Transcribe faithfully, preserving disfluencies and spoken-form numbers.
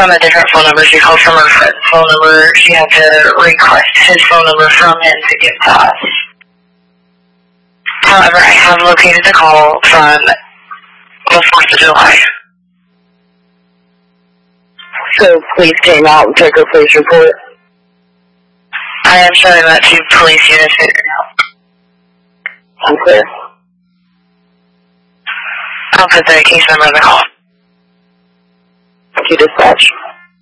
from a different phone number. She called from her friend's phone number. She had to request his phone number from him to give to us. However, I have located the call from the fourth of July. So police came out and took her police report? I am showing that to police units right now. Okay. I'll put the case number on the call. Thank you, dispatch.